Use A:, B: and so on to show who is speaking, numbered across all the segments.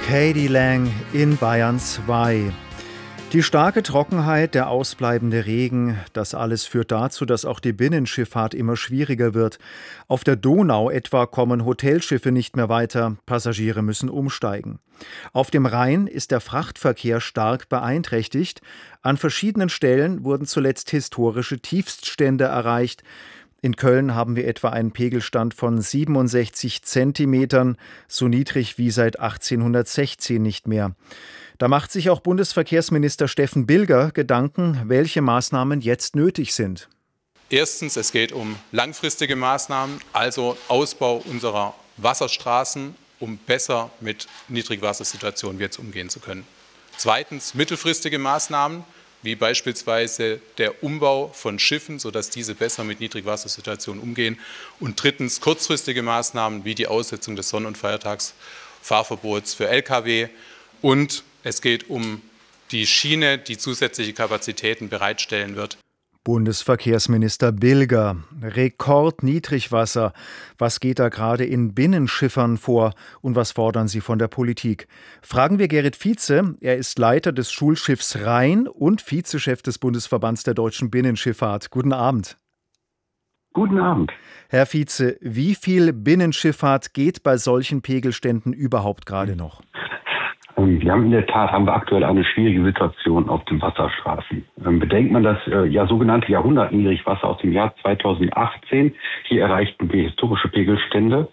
A: K.D. Lang in Bayern 2. Die starke Trockenheit, der ausbleibende Regen, das alles führt dazu, dass auch die Binnenschifffahrt immer schwieriger wird. Auf der Donau etwa kommen Hotelschiffe nicht mehr weiter, Passagiere müssen umsteigen. Auf dem Rhein ist der Frachtverkehr stark beeinträchtigt. An verschiedenen Stellen wurden zuletzt historische Tiefststände erreicht. In Köln haben wir etwa einen Pegelstand von 67 Zentimetern, so niedrig wie seit 1816 nicht mehr. Da macht sich auch Bundesverkehrsminister Steffen Bilger Gedanken, welche Maßnahmen jetzt nötig sind.
B: Erstens, es geht um langfristige Maßnahmen, also Ausbau unserer Wasserstraßen, um besser mit Niedrigwassersituationen jetzt umgehen zu können. Zweitens, mittelfristige Maßnahmen, wie beispielsweise der Umbau von Schiffen, sodass diese besser mit Niedrigwassersituationen umgehen. Und drittens, kurzfristige Maßnahmen, wie die Aussetzung des Sonn- und Feiertagsfahrverbots für Lkw. Und es geht um die Schiene, die zusätzliche Kapazitäten bereitstellen wird.
A: Bundesverkehrsminister Bilger. Rekordniedrigwasser. Was geht da gerade in Binnenschiffern vor und was fordern Sie von der Politik? Fragen wir Gerrit Vize. Er ist Leiter des Schulschiffs Rhein und Vizechef des Bundesverbands der deutschen Binnenschifffahrt. Guten Abend.
C: Guten Abend.
A: Herr Vize, wie viel Binnenschifffahrt geht bei solchen Pegelständen überhaupt gerade noch?
C: Wir haben in der Tat aktuell eine schwierige Situation auf den Wasserstraßen. Bedenkt man das sogenannte Jahrhundertniedrigwasser aus dem Jahr 2018. Hier erreichten wir historische Pegelstände,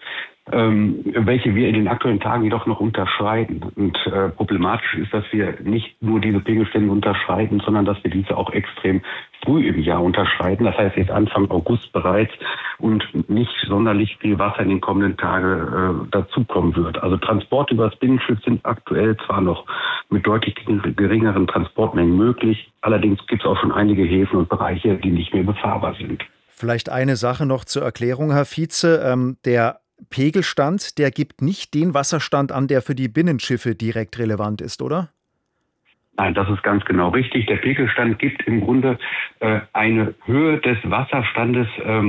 C: welche wir in den aktuellen Tagen jedoch noch unterschreiten. Und problematisch ist, dass wir nicht nur diese Pegelstände unterschreiten, sondern dass wir diese auch extrem früh im Jahr unterschreiten. Das heißt jetzt Anfang August bereits und nicht sonderlich viel Wasser in den kommenden Tagen dazukommen wird. Also Transport über das Binnenschiff sind aktuell zwar noch mit deutlich geringeren Transportmengen möglich. Allerdings gibt es auch schon einige Häfen und Bereiche, die nicht mehr befahrbar sind.
A: Vielleicht eine Sache noch zur Erklärung, Herr Vize. Der Pegelstand, der gibt nicht den Wasserstand an, der für die Binnenschiffe direkt relevant ist, oder?
C: Nein, das ist ganz genau richtig. Der Pegelstand gibt im Grunde eine Höhe des Wasserstandes.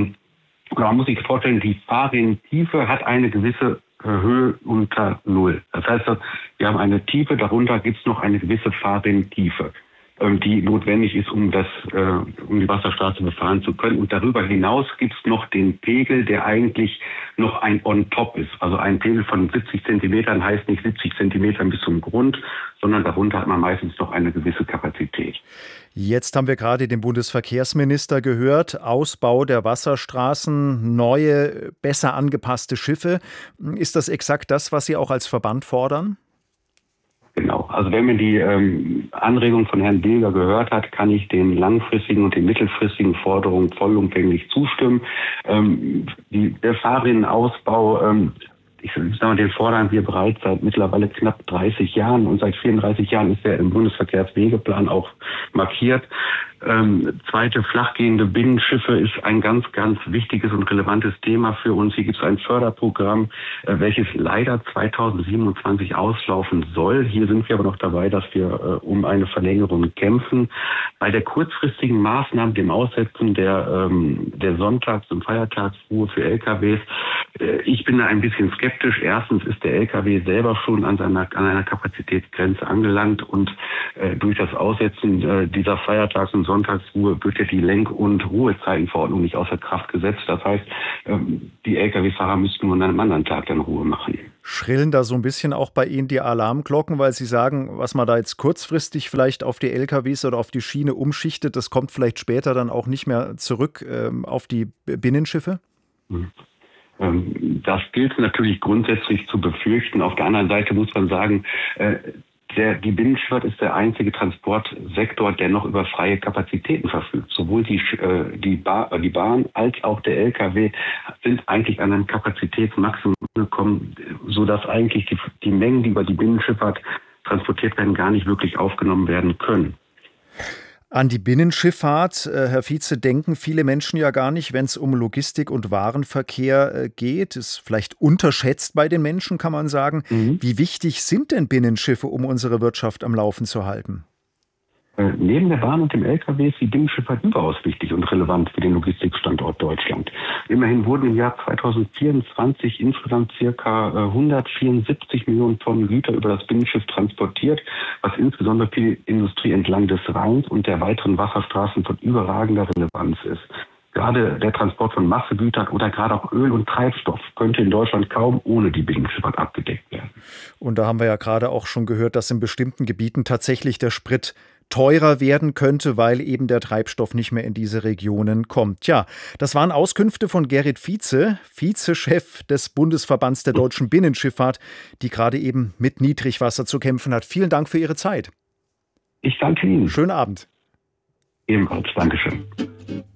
C: Man muss sich vorstellen, die Fahrrinntiefe hat eine gewisse Höhe unter Null. Das heißt, wir haben eine Tiefe, darunter gibt es noch eine gewisse Fahrrinntiefe, die notwendig ist, um die Wasserstraße befahren zu können. Und darüber hinaus gibt es noch den Pegel, der eigentlich noch ein On-Top ist. Also ein Pegel von 70 Zentimetern heißt nicht 70 Zentimetern bis zum Grund, sondern darunter hat man meistens noch eine gewisse Kapazität.
A: Jetzt haben wir gerade den Bundesverkehrsminister gehört. Ausbau der Wasserstraßen, neue, besser angepasste Schiffe. Ist das exakt das, was Sie auch als Verband fordern?
C: Genau. Also wenn man die Anregung von Herrn Bilger gehört hat, kann ich den langfristigen und den mittelfristigen Forderungen vollumfänglich zustimmen. Der Fahrrinnenausbau, den fordern wir bereits seit mittlerweile knapp 30 Jahren und seit 34 Jahren ist er im Bundesverkehrswegeplan auch markiert. Zweite flachgehende Binnenschiffe ist ein ganz, ganz wichtiges und relevantes Thema für uns. Hier gibt es ein Förderprogramm, welches leider 2027 auslaufen soll. Hier sind wir aber noch dabei, dass wir um eine Verlängerung kämpfen. Bei der kurzfristigen Maßnahme, dem Aussetzen der Sonntags- und Feiertagsruhe für LKWs, ich bin da ein bisschen skeptisch. Erstens ist der LKW selber schon an einer Kapazitätsgrenze angelangt und durch das Aussetzen dieser Feiertags- und Sonntagsruhe wird ja die Lenk- und Ruhezeitenverordnung nicht außer Kraft gesetzt. Das heißt, die Lkw-Fahrer müssten nur an einem anderen Tag dann Ruhe machen.
A: Schrillen da so ein bisschen auch bei Ihnen die Alarmglocken, weil Sie sagen, was man da jetzt kurzfristig vielleicht auf die LKWs oder auf die Schiene umschichtet, das kommt vielleicht später dann auch nicht mehr zurück auf die Binnenschiffe?
C: Das gilt natürlich grundsätzlich zu befürchten. Auf der anderen Seite muss man sagen, die Binnenschifffahrt ist der einzige Transportsektor, der noch über freie Kapazitäten verfügt. Sowohl die Bahn als auch der LKW sind eigentlich an einem Kapazitätsmaximum gekommen, sodass eigentlich die Mengen, die über die Binnenschifffahrt transportiert werden, gar nicht wirklich aufgenommen werden können.
A: An die Binnenschifffahrt, Herr Vize, denken viele Menschen ja gar nicht, wenn es um Logistik und Warenverkehr geht. Ist vielleicht unterschätzt bei den Menschen, kann man sagen. Wie wichtig sind denn Binnenschiffe, um unsere Wirtschaft am Laufen zu halten?
C: neben der Bahn und dem LKW ist die Binnenschifffahrt überaus wichtig und relevant für den Logistikstandort Deutschland. Immerhin wurden im Jahr 2024 insgesamt ca. 174 Millionen Tonnen Güter über das Binnenschiff transportiert, was insbesondere für die Industrie entlang des Rheins und der weiteren Wasserstraßen von überragender Relevanz ist. Gerade der Transport von Massegütern oder gerade auch Öl und Treibstoff könnte in Deutschland kaum ohne die Binnenschifffahrt abgedeckt werden.
A: Und da haben wir ja gerade auch schon gehört, dass in bestimmten Gebieten tatsächlich der Sprit teurer werden könnte, weil eben der Treibstoff nicht mehr in diese Regionen kommt. Ja, das waren Auskünfte von Gerrit Vize, Vizechef des Bundesverbands der deutschen Binnenschifffahrt, die gerade eben mit Niedrigwasser zu kämpfen hat. Vielen Dank für Ihre Zeit.
C: Ich danke Ihnen.
A: Schönen Abend.
C: Ebenfalls. Dankeschön.